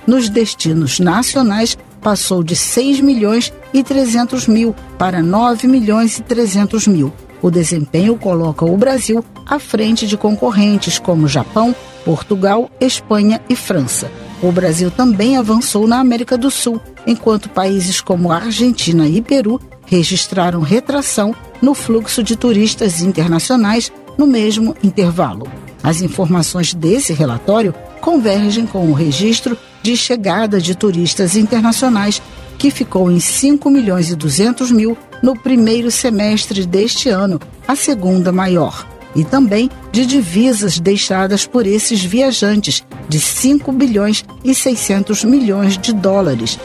nos destinos nacionais passou de 6.300.000 para 9.300.000. O desempenho coloca o Brasil à frente de concorrentes como Japão, Portugal, Espanha e França. O Brasil também avançou na América do Sul, enquanto países como Argentina e Peru registraram retração no fluxo de turistas internacionais no mesmo intervalo. As informações desse relatório convergem com o registro de chegada de turistas internacionais, que ficou em 5.200.000 no primeiro semestre deste ano, a segunda maior, e também de divisas deixadas por esses viajantes, de 5,6 bilhões de dólares,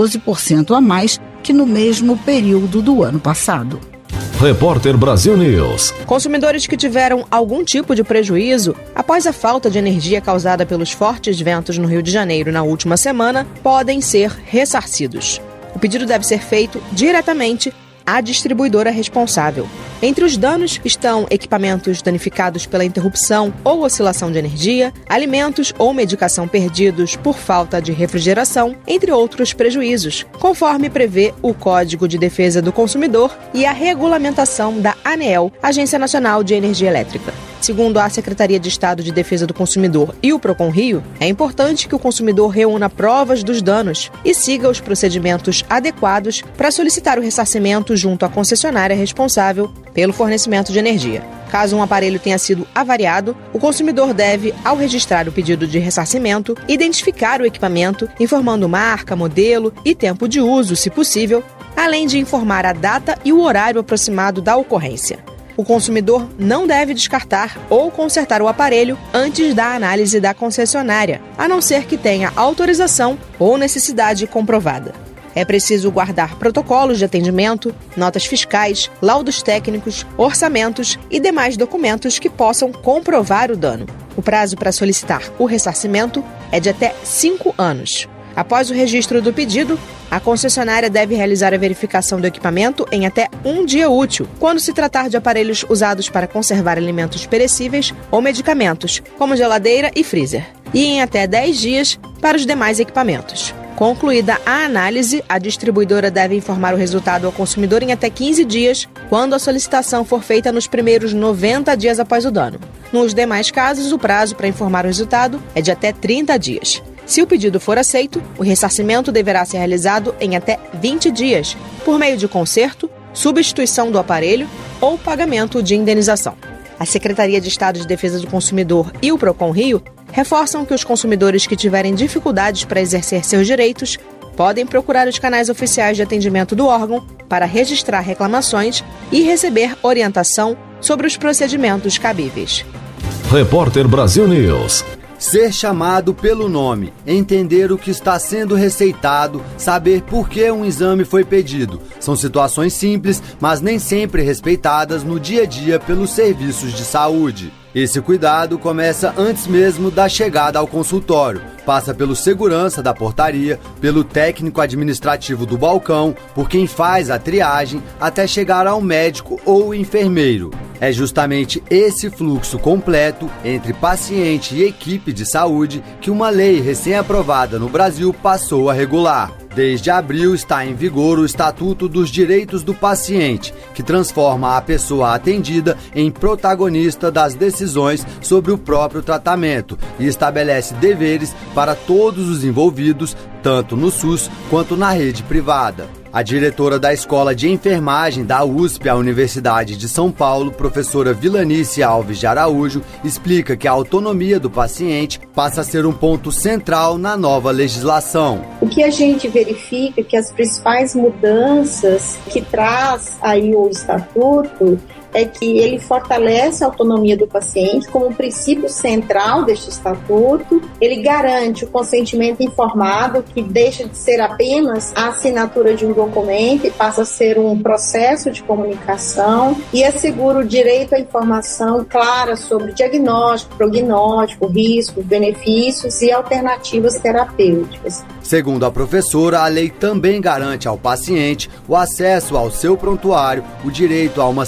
12% a mais que no mesmo período do ano passado. Repórter Brasil News. Consumidores que tiveram algum tipo de prejuízo após a falta de energia causada pelos fortes ventos no Rio de Janeiro na última semana podem ser ressarcidos. O pedido deve ser feito diretamente à distribuidora responsável. Entre os danos estão equipamentos danificados pela interrupção ou oscilação de energia, alimentos ou medicação perdidos por falta de refrigeração, entre outros prejuízos, conforme prevê o Código de Defesa do Consumidor e a regulamentação da ANEEL, Agência Nacional de Energia Elétrica. Segundo a Secretaria de Estado de Defesa do Consumidor e o Procon Rio, é importante que o consumidor reúna provas dos danos e siga os procedimentos adequados para solicitar o ressarcimento junto à concessionária responsável pelo fornecimento de energia. Caso um aparelho tenha sido avariado, o consumidor deve, ao registrar o pedido de ressarcimento, identificar o equipamento, informando marca, modelo e tempo de uso, se possível, além de informar a data e o horário aproximado da ocorrência. O consumidor não deve descartar ou consertar o aparelho antes da análise da concessionária, a não ser que tenha autorização ou necessidade comprovada. É preciso guardar protocolos de atendimento, notas fiscais, laudos técnicos, orçamentos e demais documentos que possam comprovar o dano. O prazo para solicitar o ressarcimento é de até 5 anos. Após o registro do pedido, a concessionária deve realizar a verificação do equipamento em até 1 dia útil, quando se tratar de aparelhos usados para conservar alimentos perecíveis ou medicamentos, como geladeira e freezer, e em até 10 dias para os demais equipamentos. Concluída a análise, a distribuidora deve informar o resultado ao consumidor em até 15 dias, quando a solicitação for feita nos primeiros 90 dias após o dano. Nos demais casos, o prazo para informar o resultado é de até 30 dias. Se o pedido for aceito, o ressarcimento deverá ser realizado em até 20 dias, por meio de conserto, substituição do aparelho ou pagamento de indenização. A Secretaria de Estado de Defesa do Consumidor e o Procon Rio reforçam que os consumidores que tiverem dificuldades para exercer seus direitos podem procurar os canais oficiais de atendimento do órgão para registrar reclamações e receber orientação sobre os procedimentos cabíveis. Repórter Brasil News. Ser chamado pelo nome, entender o que está sendo receitado, saber por que um exame foi pedido. São situações simples, mas nem sempre respeitadas no dia a dia pelos serviços de saúde. Esse cuidado começa antes mesmo da chegada ao consultório. Passa pelo segurança da portaria, pelo técnico administrativo do balcão, por quem faz a triagem, até chegar ao médico ou enfermeiro. É justamente esse fluxo completo entre paciente e equipe de saúde que uma lei recém-aprovada no Brasil passou a regular. Desde abril está em vigor o Estatuto dos Direitos do Paciente, que transforma a pessoa atendida em protagonista das decisões sobre o próprio tratamento e estabelece deveres para todos os envolvidos, tanto no SUS quanto na rede privada. A diretora da Escola de Enfermagem da USP, a Universidade de São Paulo, professora Vilanice Alves de Araújo, explica que a autonomia do paciente passa a ser um ponto central na nova legislação. O que a gente verifica é que as principais mudanças que traz aí o Estatuto é que ele fortalece a autonomia do paciente como um princípio central deste estatuto. Ele garante o consentimento informado, que deixa de ser apenas a assinatura de um documento e passa a ser um processo de comunicação, e assegura o direito à informação clara sobre diagnóstico, prognóstico, riscos, benefícios e alternativas terapêuticas. Segundo a professora, a lei também garante ao paciente o acesso ao seu prontuário, o direito a uma segunda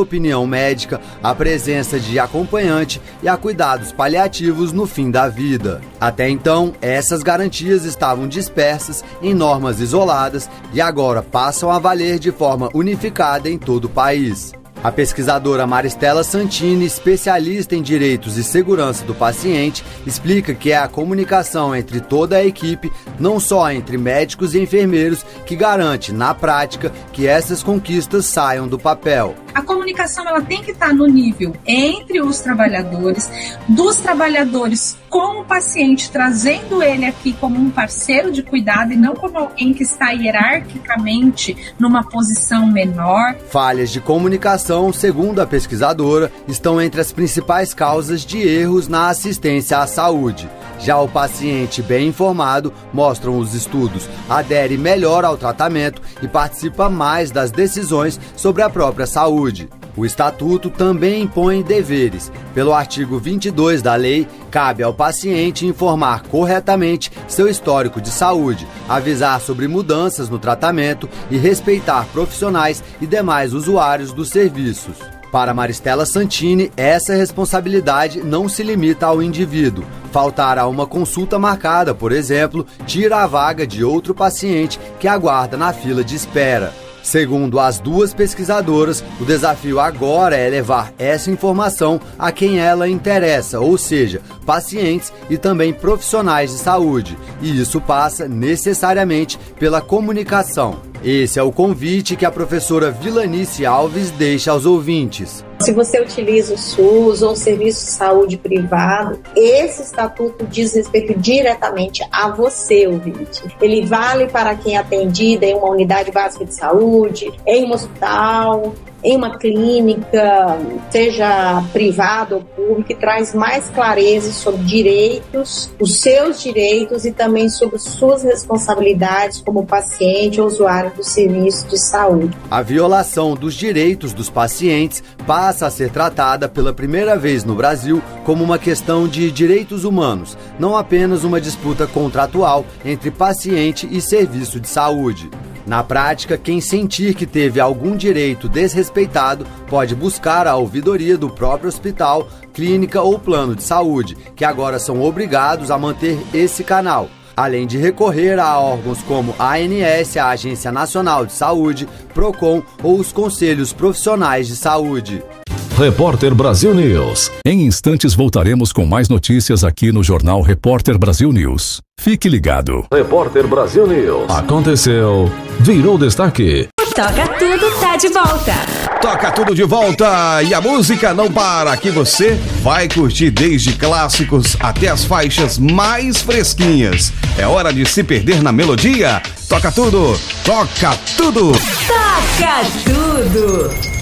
opinião médica, a presença de acompanhante e a cuidados paliativos no fim da vida. Até então, essas garantias estavam dispersas em normas isoladas e agora passam a valer de forma unificada em todo o país. A pesquisadora Maristela Santini, especialista em direitos e segurança do paciente, explica que é a comunicação entre toda a equipe, não só entre médicos e enfermeiros, que garante, na prática, que essas conquistas saiam do papel. A comunicação ela tem que estar no nível entre os trabalhadores, dos trabalhadores com o paciente, trazendo ele aqui como um parceiro de cuidado e não como alguém que está hierarquicamente numa posição menor. Falhas de comunicação, segundo a pesquisadora, estão entre as principais causas de erros na assistência à saúde. Já o paciente bem informado, mostram os estudos, adere melhor ao tratamento e participa mais das decisões sobre a própria saúde. O Estatuto também impõe deveres. Pelo artigo 22 da lei, cabe ao paciente informar corretamente seu histórico de saúde, avisar sobre mudanças no tratamento e respeitar profissionais e demais usuários dos serviços. Para Maristela Santini, essa responsabilidade não se limita ao indivíduo. Faltar a uma consulta marcada, por exemplo, tira a vaga de outro paciente que aguarda na fila de espera. Segundo as duas pesquisadoras, o desafio agora é levar essa informação a quem ela interessa, ou seja, pacientes e também profissionais de saúde. E isso passa necessariamente pela comunicação. Esse é o convite que a professora Vilanice Alves deixa aos ouvintes. Se você utiliza o SUS ou o serviço de saúde privado, esse estatuto diz respeito diretamente a você, ouvinte. Ele vale para quem é atendido em uma unidade básica de saúde, em um hospital, em uma clínica, seja privada ou pública, e traz mais clareza sobre direitos, os seus direitos e também sobre suas responsabilidades como paciente ou usuário do serviço de saúde. A violação dos direitos dos pacientes passa a ser tratada pela primeira vez no Brasil como uma questão de direitos humanos, não apenas uma disputa contratual entre paciente e serviço de saúde. Na prática, quem sentir que teve algum direito desrespeitado pode buscar a ouvidoria do próprio hospital, clínica ou plano de saúde, que agora são obrigados a manter esse canal, além de recorrer a órgãos como a ANS, a Agência Nacional de Saúde, PROCON ou os Conselhos Profissionais de Saúde. Repórter Brasil News. Em instantes voltaremos com mais notícias aqui no Jornal Repórter Brasil News. Fique ligado. Repórter Brasil News. Aconteceu, virou destaque. Toca Tudo tá de volta. Toca Tudo de volta e a música não para. Aqui você vai curtir desde clássicos até as faixas mais fresquinhas. É hora de se perder na melodia. Toca Tudo, toca tudo. Toca Tudo.